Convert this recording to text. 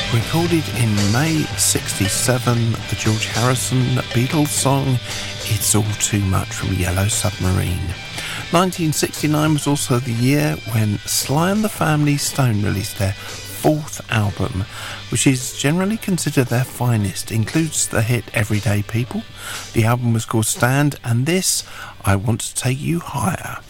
Recorded in May '67, the George Harrison Beatles song It's All Too Much from Yellow Submarine. 1969 was also the year when Sly and the Family Stone released their fourth album, which is generally considered their finest. Includes the hit Everyday People. The album was called Stand, and this, I Want to Take You Higher.